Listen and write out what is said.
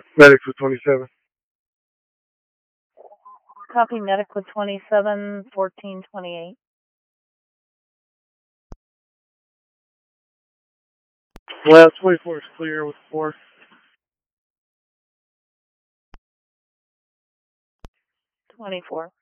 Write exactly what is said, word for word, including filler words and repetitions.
Medics with twenty-seven. Copy medic with twenty-seven, fourteen twenty-eight. Last twenty-four is clear with four. twenty-four.